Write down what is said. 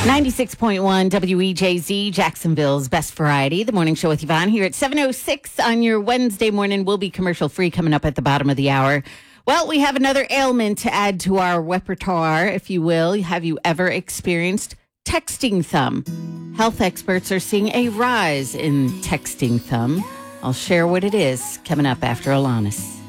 96.1 WEJZ, Jacksonville's best variety. The morning show with Yvonne here at 7:06 on your Wednesday morning. Will be commercial free coming up at the bottom of the hour. Well, we have another ailment to add to our repertoire, if you will. Have you ever experienced texting thumb? Health experts are seeing a rise in texting thumb. I'll share what it is coming up after Alanis.